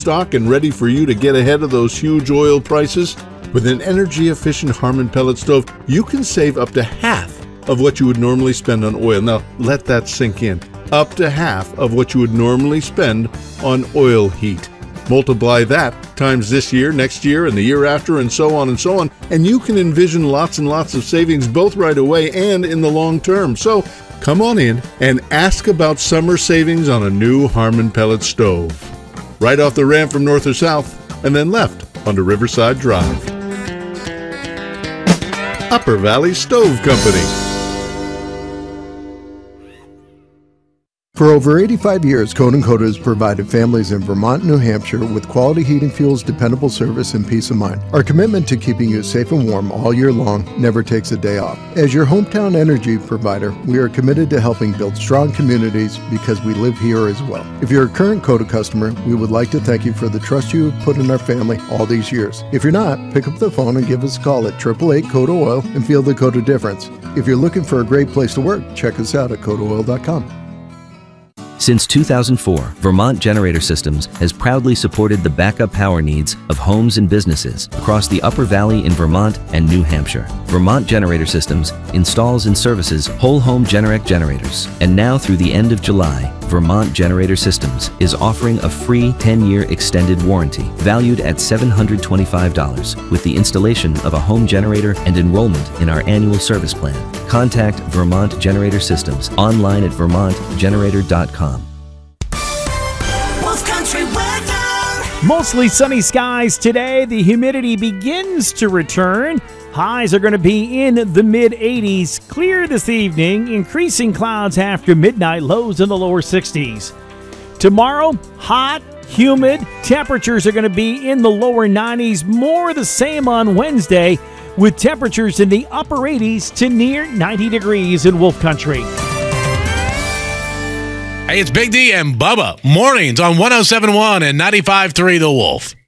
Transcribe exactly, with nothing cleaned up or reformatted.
stock and ready for you to get ahead of those huge oil prices? With an energy-efficient Harmon pellet stove, you can save up to half of what you would normally spend on oil. Now, let that sink in. Up to half of what you would normally spend on oil heat. Multiply that times this year, next year, and the year after, and so on and so on, and you can envision lots and lots of savings both right away and in the long term. So come on in and ask about summer savings on a new Harmon pellet stove. Right off the ramp from north or south, and then left onto Riverside Drive. Upper Valley Stove Company. For over eighty-five years, Code and Coda has provided families in Vermont and New Hampshire with quality heating fuels, dependable service, and peace of mind. Our commitment to keeping you safe and warm all year long never takes a day off. As your hometown energy provider, we are committed to helping build strong communities because we live here as well. If you're a current Coda customer, we would like to thank you for the trust you have put in our family all these years. If you're not, pick up the phone and give us a call at eight eight eight, CODA Oil and feel the Coda difference. If you're looking for a great place to work, check us out at coda oil dot com. Since two thousand four, Vermont Generator Systems has proudly supported the backup power needs of homes and businesses across the Upper Valley in Vermont and New Hampshire. Vermont Generator Systems installs and services whole home Generac generators. And now through the end of July, Vermont Generator Systems is offering a free ten-year extended warranty valued at seven hundred twenty-five dollars with the installation of a home generator and enrollment in our annual service plan. Contact Vermont Generator Systems online at vermont generator dot com. Mostly sunny skies today. The humidity begins to return. Highs are going to be in the mid eighties. Clear this evening. Increasing clouds after midnight. Lows in the lower sixties. Tomorrow, hot, humid. Temperatures are going to be in the lower nineties. More the same on Wednesday, with temperatures in the upper eighties to near ninety degrees in Wolf Country. Hey, it's Big D and Bubba. Mornings on one oh seven point one and ninety-five point three The Wolf.